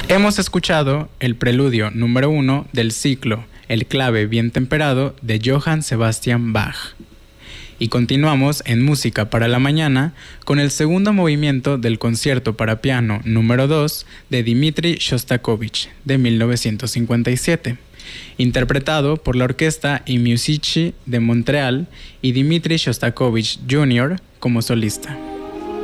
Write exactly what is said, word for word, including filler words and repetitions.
Hemos escuchado el preludio número uno del ciclo El clave bien temperado de Johann Sebastian Bach. Y continuamos en Música para la Mañana con el segundo movimiento del concierto para piano número dos de Dmitri Shostakovich de mil novecientos cincuenta y siete, interpretado por la Orquesta I Musici de Montreal y Dmitri Shostakovich junior como solista.